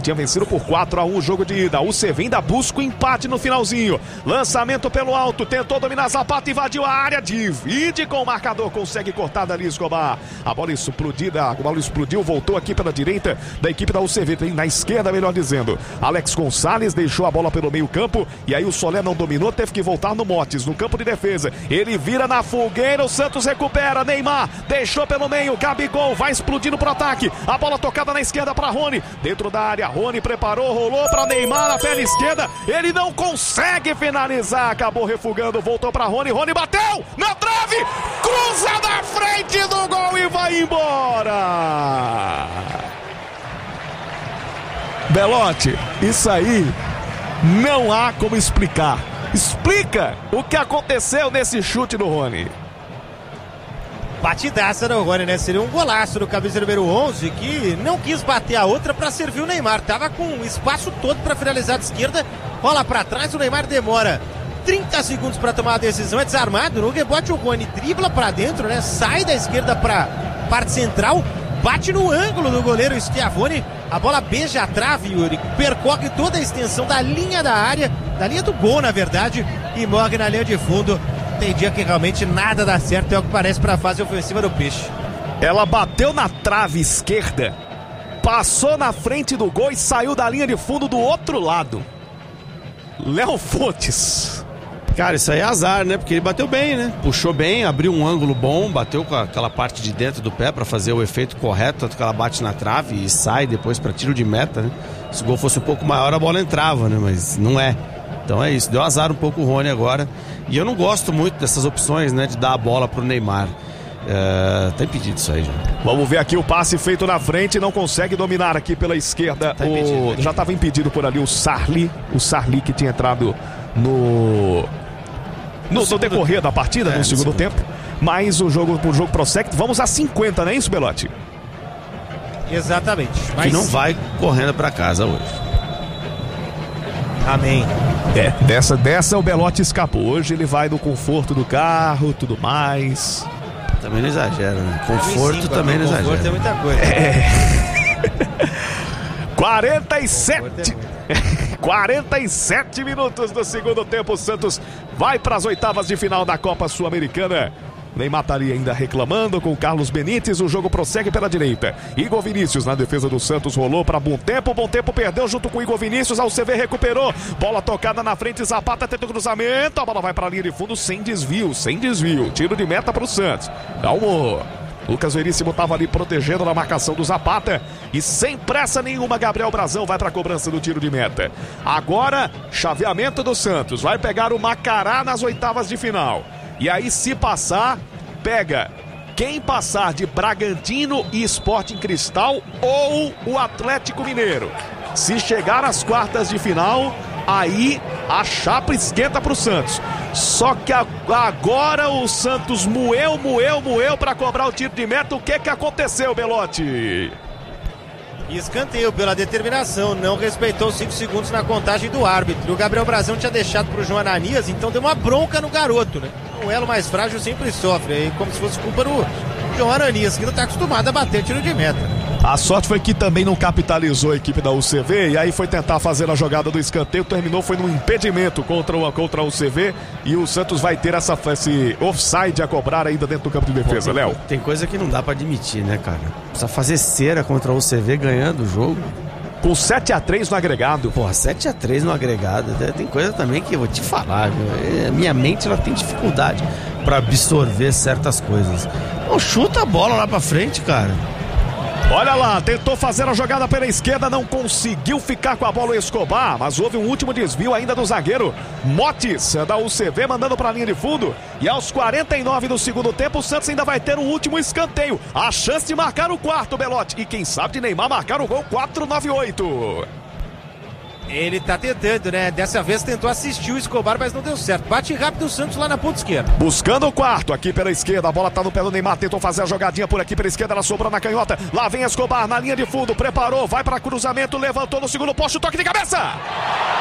tinha vencido por 4-1 o jogo de ida. O UCV ainda busca o empate no finalzinho. Lançamento pelo alto, tentou dominar Zapata, invadiu a área, divide com o marcador, consegue cortar dali Escobar. A bola explodiu, voltou aqui pela direita da equipe da UCV, na esquerda, melhor dizendo. Alex Gonçalves deixou a bola pelo meio campo e aí o Solé não dominou, teve que voltar no Motes, no campo de defesa. Ele vira na fogueira, o Santos recupera. Neymar deixou pelo meio, Gabigol vai explodindo pro ataque. A bola tocada na esquerda para Rony, dentro da área. Rony preparou, rolou para Neymar na perna esquerda. Ele não consegue finalizar, acabou refugando, voltou para Rony. Rony bateu na trave, cruza na frente do gol e vai embora. Belotti, isso aí não há como explicar. Explica o que aconteceu nesse chute do Rony. Batidaça do Rony, né? Seria um golaço do camisa número 11, que não quis bater a outra para servir o Neymar. Tava com o espaço todo para finalizar de esquerda, rola para trás, o Neymar demora 30 segundos para tomar a decisão, é desarmado. No rebote o Rony dribla para dentro, né? Sai da esquerda para parte central, bate no ângulo do goleiro Schiavone. A bola beija a trave, Yuri, percorre toda a extensão da linha da área, da linha do gol, na verdade, e morre na linha de fundo. Tem dia que realmente nada dá certo, é o que parece para a fase ofensiva do Peixe. Ela bateu na trave esquerda, passou na frente do gol e saiu da linha de fundo do outro lado. Léo Fontes. Cara, isso aí é azar, né? Porque ele bateu bem, né? Puxou bem, abriu um ângulo bom, bateu com aquela parte de dentro do pé para fazer o efeito correto, tanto que ela bate na trave e sai depois para tiro de meta, né? Se o gol fosse um pouco maior, a bola entrava, né? Mas não é. Então é isso, deu azar um pouco o Rony agora. E eu não gosto muito dessas opções, né? De dar a bola pro Neymar. Tá impedido isso aí já. Vamos ver aqui o passe feito na frente, não consegue dominar aqui pela esquerda. Já estava impedido por ali o Sarli que tinha entrado no decorrer da partida, no segundo tempo. Mas o jogo prossegue. Vamos a 50, não é isso, Belotti? Exatamente. Que não vai correndo para casa hoje. Amém. Dessa o Belotti escapou. Hoje ele vai no conforto do carro, tudo mais. Também não exagera, né? Conforto também não exagera. Conforto é muita coisa. 47 minutos do segundo tempo. O Santos vai para as oitavas de final da Copa Sul-Americana. Neymar estaria ainda reclamando com o Carlos Benítez. O jogo prossegue pela direita. Igor Vinícius na defesa do Santos rolou para Bom Tempo. Bom Tempo perdeu junto com o Igor Vinícius. A UCV recuperou. Bola tocada na frente. Zapata tenta o cruzamento. A bola vai para a linha de fundo sem desvio. Tiro de meta para o Santos. Calma. Lucas Veríssimo estava ali protegendo na marcação do Zapata. E sem pressa nenhuma, Gabriel Brazão vai para a cobrança do tiro de meta. Agora, chaveamento do Santos. Vai pegar o Macará nas oitavas de final. E aí, se passar, pega quem passar de Bragantino e Sporting Cristal ou o Atlético Mineiro. Se chegar às quartas de final, aí a chapa esquenta para o Santos. Só que agora o Santos moeu para cobrar o tiro de meta. O que aconteceu, Belotti? Escanteio pela determinação, não respeitou 5 segundos na contagem do árbitro. O Gabriel Brazão tinha deixado pro João Ananias, então deu uma bronca no garoto, né? O elo mais frágil sempre sofre, aí como se fosse culpa do João Ananias, que não tá acostumado a bater tiro de meta. A sorte foi que também não capitalizou a equipe da UCV, e aí foi tentar fazer a jogada do escanteio, terminou, foi num impedimento contra a UCV, e o Santos vai ter esse offside a cobrar ainda dentro do campo de defesa, Léo. Tem coisa que não dá pra admitir, né, cara? Precisa fazer cera contra a UCV ganhando o jogo. Com 7-3 no agregado. Porra, 7-3 no agregado. Tem coisa também que eu vou te falar, viu? Minha mente, ela tem dificuldade pra absorver certas coisas. Não, chuta a bola lá pra frente, cara. Olha lá, tentou fazer a jogada pela esquerda, não conseguiu ficar com a bola o Escobar, mas houve um último desvio ainda do zagueiro Motes, da UCV, mandando para a linha de fundo. E aos 49 do segundo tempo, o Santos ainda vai ter um último escanteio. A chance de marcar o quarto, Belotti. E quem sabe de Neymar marcar o gol 4-9-8. Ele tá tentando, né? Dessa vez tentou assistir o Escobar, mas não deu certo. Bate rápido o Santos lá na ponta esquerda. Buscando o quarto aqui pela esquerda. A bola tá no pé do Neymar. Tentou fazer a jogadinha por aqui pela esquerda. Ela sobrou na canhota. Lá vem Escobar na linha de fundo. Preparou. Vai para cruzamento. Levantou no segundo poste. Toque de cabeça.